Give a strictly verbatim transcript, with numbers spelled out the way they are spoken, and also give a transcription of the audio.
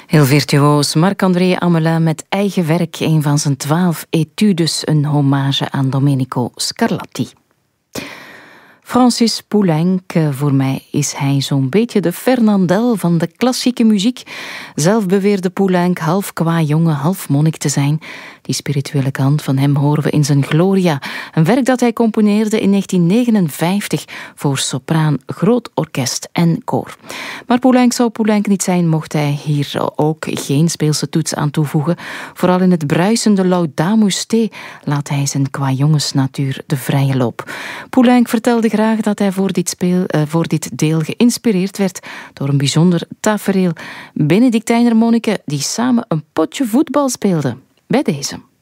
Heel virtuoos, Marc-André Amelin met eigen werk, een van zijn twaalf etudes, een hommage aan Domenico Scarlatti. Francis Poulenc, voor mij is hij zo'n beetje de Fernandel van de klassieke muziek. Zelf beweerde Poulenc half qua jongen, half monnik te zijn. Die spirituele kant van hem horen we in zijn Gloria, een werk dat hij componeerde in negentien negenenvijftig voor sopraan, groot orkest en koor. Maar Poulenc zou Poulenc niet zijn, mocht hij hier ook geen speelse toets aan toevoegen. Vooral in het bruisende Laudamus te laat hij zijn qua jongensnatuur de vrije loop. Poulenc vertelde graag dat hij voor dit, speel, uh, voor dit deel geïnspireerd werd door een bijzonder tafereel. Benedictijner monniken die samen een potje voetbal speelden. Bij deze.